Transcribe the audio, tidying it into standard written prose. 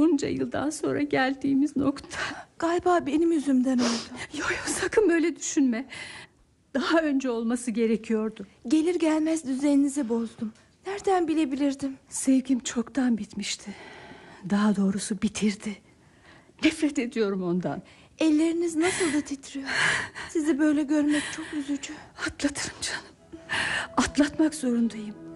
Bunca yıldan sonra geldiğimiz nokta. Galiba benim yüzümden oldu. Yo, sakın böyle düşünme. Daha önce olması gerekiyordu. Gelir gelmez düzeninizi bozdum. Nereden bilebilirdim? Sevgim çoktan bitmişti. Daha doğrusu bitirdi. Nefret ediyorum ondan. Elleriniz nasıl da titriyor. Sizi böyle görmek çok üzücü. Atlatırım canım. Atlatmak zorundayım.